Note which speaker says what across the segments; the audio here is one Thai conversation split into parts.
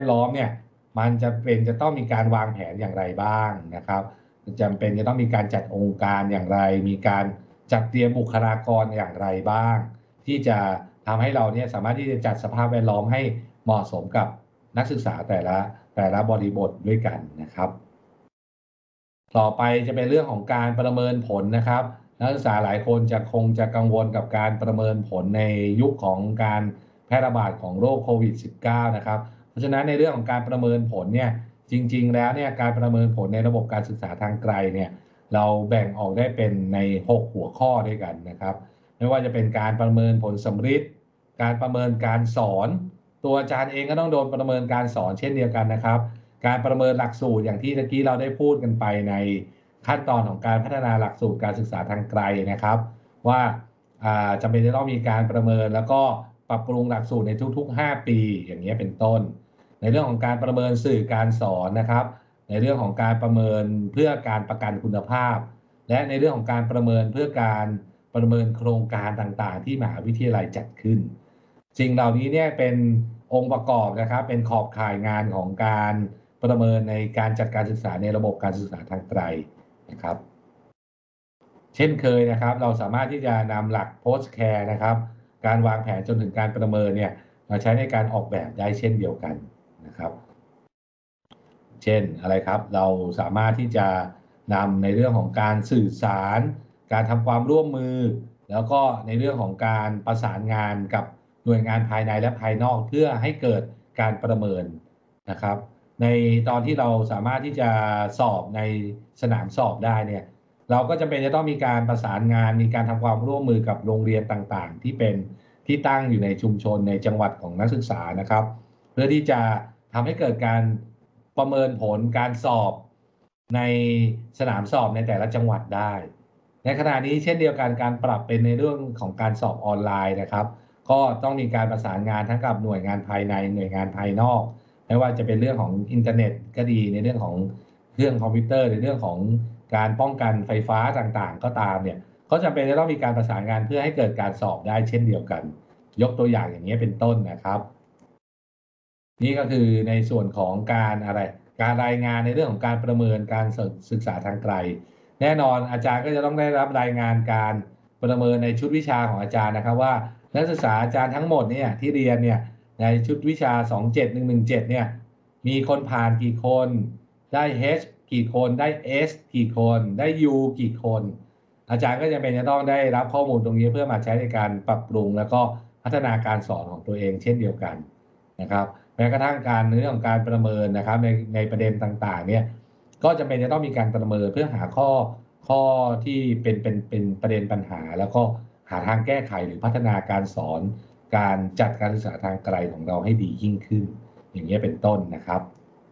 Speaker 1: ล้อมเนี่ยมันจะต้องมีการวางแผนอย่างไรบ้างนะครับจำเป็นจะต้องมีการจัดองค์การอย่างไรมีการจัดเตรียมบุคลากรอย่างไรบ้างที่จะทำให้เราเนี่ยสามารถที่จะจัดสภาพแวดล้อมให้เหมาะสมกับนักศึกษาแต่ละบริบทด้วยกันนะครับต่อไปจะเป็นเรื่องของการประเมินผลนะครับนักศึกษาหลายคนคงจะกังวลกับการประเมินผลในยุคของการแพร่ระบาดของโรคโควิด -19 นะครับเพราะฉะนั้นในเรื่องของการประเมินผลเนี่ยจริงๆแล้วเนี่ยการประเมินผลในระบบการศึกษาทางไกลเนี่ยเราแบ่งออกได้เป็นใน6หัวข้อด้วยกันนะครับไม่ว่าจะเป็นการประเมินผลสัมฤทธิ์การประเมินการสอนตัวอาจารย์เองก็ต้องโดนประเมินการสอนเช่นเดียวกันนะครับ การประเมินหลักสูตรอย่างที่ตะกี้เราได้พูดกันไปในขั้นตอนของการพัฒนาหลักสูตรการศึกษาทางไกลนะครับว่าจำเป็นจะต้องมีการประเมินแล้วก็ปรับปรุงหลักสูตรในทุกๆ5ปีอย่างนี้เป็นต้นในเรื่องของการประเมินสื่อการสอนนะครับในเรื่องของการประเมินเพื่อการประกันคุณภาพและในเรื่องของการประเมินเพื่อการประเมินโครงการต่างๆที่มหาวิทยาลัยจัดขึ้นสิ่งเหล่านี้เนี่ยเป็นองค์ประกอบนะครับเป็นขอบข่ายงานของการประเมินในการจัดการศึกษาในระบบการศึกษาทางไกลนะครับเช่นเคยนะครับเราสามารถที่จะนำหลัก Post Care นะครับการวางแผนจนถึงการประเมินเนี่ยมาใช้ในการออกแบบได้เช่นเดียวกันนะครับเช่นอะไรครับเราสามารถที่จะนำในเรื่องของการสื่อสารการทำความร่วมมือแล้วก็ในเรื่องของการประสานงานกับหน่วยงานภายในและภายนอกเพื่อให้เกิดการประเมินนะครับ ในตอนที่เราสามารถที่จะสอบในสนามสอบได้เนี่ยเราก็จำเป็นจะต้องมีการประสานงานมีการทำความร่วมมือกับโรงเรียนต่างๆที่เป็นที่ตั้งอยู่ในชุมชนในจังหวัดของนักศึกษานะครับเพื่อที่จะทำให้เกิดการประเมินผลการสอบในสนามสอบในแต่ละจังหวัดได้ในขณะนี้เช่นเดียวกันการปรับเป็นในเรื่องของการสอบออนไลน์นะครับก็ต้องมีการประสานงานทั้งกับหน่วยงานภายในหน่วยงานภายนอกไม่ว่าจะเป็นเรื่องของอินเทอร์เน็ตก็ดีในเรื่องของเครื่องคอมพิวเตอร์ในเรื่องของการป้องกันไฟฟ้าต่างๆก็ตามเนี่ยก็จำเป็นจะต้องมีการประสานงานเพื่อให้เกิดการสอบได้เช่นเดียวกันยกตัวอย่างอย่างนี้เป็นต้นนะครับ นี่ก็คือในส่วนของการอะไรการรายงานในเรื่องของการประเมินการศึกษาทางไกลแน่นอนอาจารย์ก็จะต้องได้รับรายงานการประเมินในชุดวิชาของอาจารย์นะครับว่านักศึกษาอาจารย์ทั้งหมดเนี่ยที่เรียนเนี่ยในชุดวิชา27117เนี่ยมีคนผ่านกี่คนได้ H กี่คนได้ S กี่คนได้ U กี่คนอาจารย์ก็จะเป็นจะต้องได้รับข้อมูลตรงนี้เพื่อมาใช้ในการปรับปรุงแล้วก็พัฒนาการสอนของตัวเองเช่นเดียวกันนะครับ แม้กระทั่งการในเรื่องของการประเมินนะครับในประเด็นต่างๆเนี่ยก็จำเป็นจะต้องมีการประเมินเพื่อหาข้อที่เป็นประเด็นปัญหาแล้วก็หาทางแก้ไขหรือพัฒนาการสอนการจัดการศึกษาทางไกลของเราให้ดียิ่งขึ้นอย่างนี้เป็นต้นนะครับ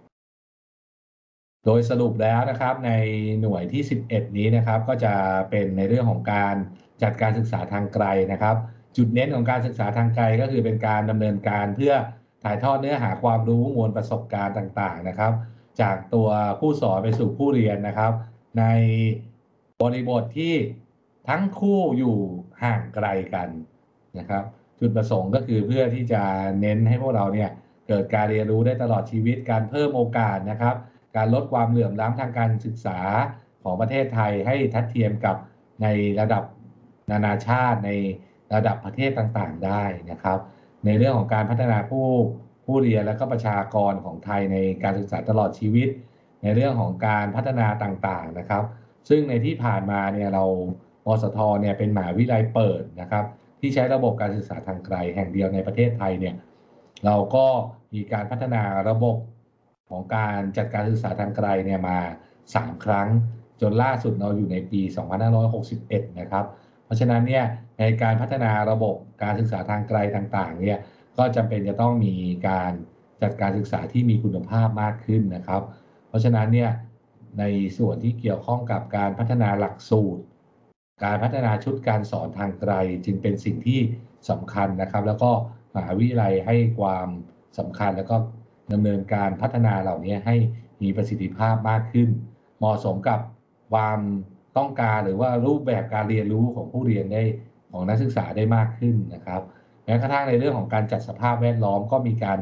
Speaker 1: โดยสรุปแล้วนะครับในหน่วยที่11นี้นะครับก็จะเป็นในเรื่องของการจัดการศึกษาทางไกลนะครับจุดเน้นของการศึกษาทางไกลก็คือเป็นการดำเนินการเพื่อถ่ายทอดเนื้อหาความรู้มวลประสบการณ์ต่างๆนะครับจากตัวผู้สอนไปสู่ผู้เรียนนะครับในบริบทที่ทั้งคู่อยู่ห่างไกลกันนะครับจุดประสงค์ก็คือเพื่อที่จะเน้นให้พวกเราเนี่ยเกิดการเรียนรู้ได้ตลอดชีวิตการเพิ่มโอกาสนะครับ การลดความเหลื่อมล้ำทางการศึกษาของประเทศไทยให้ทัดเทียมกับในระดับนานาชาติในระดับประเทศต่างๆได้นะครับในเรื่องของการพัฒนาผู้เรียนและก็ประชากรของไทยในการศึกษาตลอดชีวิตในเรื่องของการพัฒนาต่างๆนะครับซึ่งในที่ผ่านมาเนี่ยเรามสทเนี่ยเป็นมหาวิทยาลัยเปิดนะครับที่ใช้ระบบการศึกษาทางไกลแห่งเดียวในประเทศไทยเนี่ยเราก็มีการพัฒนาระบบ ของการจัดการศึกษาทางไกลเนี่ยมา3ครั้งจนล่าสุดเราอยู่ในปี2561นะครับเพราะฉะนั้นเนี่ยในการพัฒนาระบบการศึกษาทางไกลต่างๆเนี่ยก็จำเป็นจะต้องมีการจัดการศึกษาที่มีคุณภาพมากขึ้นนะครับเพราะฉะนั้นเนี่ยในส่วนที่เกี่ยวข้องกับการพัฒนาหลักสูตรการพัฒนาชุดการสอนทางไกลจึงเป็นสิ่งที่สำคัญนะครับแล้วก็มหาวิทยาลัยให้ความสำคัญแล้วก็ดำเนินการพัฒนาเหล่านี้ให้มีประสิทธิภาพมากขึ้นเหมาะสมกับความต้องการหรือว่ารูปแบบการเรียนรู้ของผู้เรียนได้ของนักศึกษาได้มากขึ้นนะครับแม้กระทั่งในเรื่องของการจัดสภาพแวดล้อมก็มีการป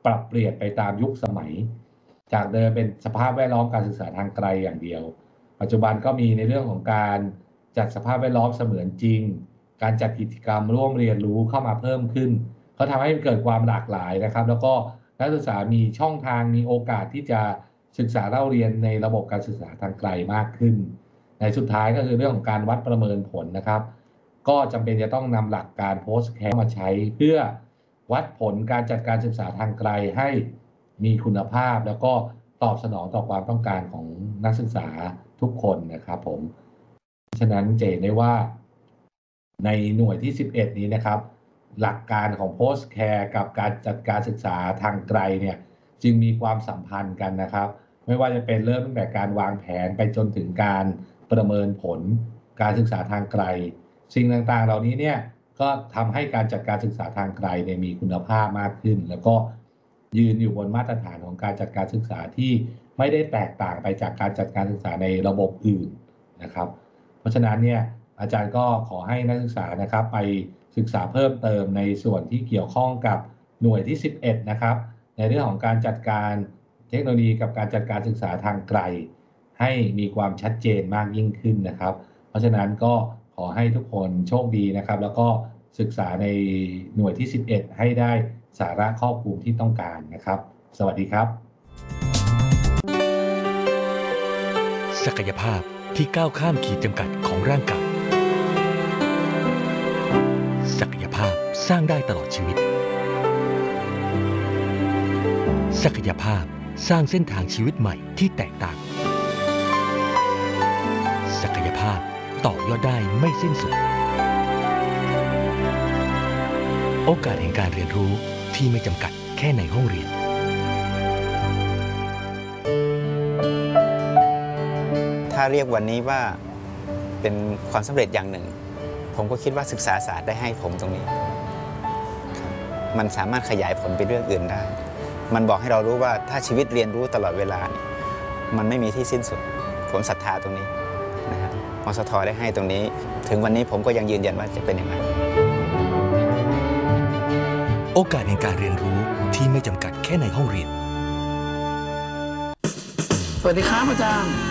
Speaker 1: ปรับเปลี่ยนไปตามยุคสมัยจากเดิมเป็นสภาพแวดล้อมการศึกษาทางไกลอย่างเดียวปัจจุบันก็มีในเรื่องของการจัดสภาพแวดล้อมเสมือนจริงการจัดกิจกรรมร่วมเรียนรู้เข้ามาเพิ่มขึ้นเขาทำให้เกิดความหลากหลายนะครับแล้วก็นักศึกษามีช่องทางมีโอกาสที่จะศึกษาเล่าเรียนในระบบการศึกษาทางไกลมากขึ้นในสุดท้ายก็คือเรื่องของการวัดประเมินผลนะครับก็จำเป็นจะต้องนำหลักการ Postcare มาใช้เพื่อวัดผลการจัดการศึกษาทางไกลให้มีคุณภาพแล้วก็ตอบสนองต่อความต้องการของนักศึกษาทุกคนนะครับผมฉะนั้นเจนได้ว่าในหน่วยที่11นี้นะครับหลักการของ Postcare กับการจัดการศึกษาทางไกลเนี่ยจึงมีความสัมพันธ์กันนะครับไม่ว่าจะเป็นเริ่มตั้งแต่การวางแผนไปจนถึงการประเมินผลการศึกษาทางไกลสิ่งต่างๆเหล่านี้เนี่ยก็ทำให้การจัดการศึกษาทางไกลเนี่ยมีคุณภาพมากขึ้นแล้วก็ยืนอยู่บนมาตรฐานของการจัดการศึกษาที่ไม่ได้แตกต่างไปจากการจัดการศึกษาในระบบอื่นนะครับเพราะฉะนั้นเนี่ยอาจารย์ก็ขอให้นักศึกษานะครับไปศึกษาเพิ่มเติมในส่วนที่เกี่ยวข้องกับหน่วยที่11นะครับในเรื่องของการจัดการเทคโนโลยีกับการจัดการศึกษาทางไกลให้มีความชัดเจนมากยิ่งขึ้นนะครับเพราะฉะนั้นก็ขอให้ทุกคนโชคดีนะครับแล้วก็ศึกษาในหน่วยที่11ให้ได้สาระครอบคลุมที่ต้องการนะครับสวัสดีครับ
Speaker 2: ศักยภาพที่ก้าวข้ามขีดจำกัดของร่างกายศักยภาพสร้างได้ตลอดชีวิตศักยภาพสร้างเส้นทางชีวิตใหม่ที่แตกต่างศักยภาพต่อยอดได้ไม่สิ้นสุดโอกาสแห่งการเรียนรู้ที่ไม่จำกัดแค่ในห้องเรียน
Speaker 3: ถ้าเรียกวันนี้ว่าเป็นความสำเร็จอย่างหนึ่งผมก็คิดว่าศึกษาศาสตร์ได้ให้ผมตรงนี้มันสามารถขยายผลไปเรื่องอื่นได้มันบอกให้เรารู้ว่าถ้าชีวิตเรียนรู้ตลอดเวลาเนี่ยมันไม่มีที่สิ้นสุดผมศรัทธาตรงนี้นะครับมสท.ได้ให้ตรงนี้ถึงวันนี้ผมก็ยังยืนยันว่าจะเป็นอย่างนั้น
Speaker 2: โอกาสในการเรียนรู้ที่ไม่จำกัดแค่ในห้องเรียน
Speaker 4: สวัสดีครับอาจารย์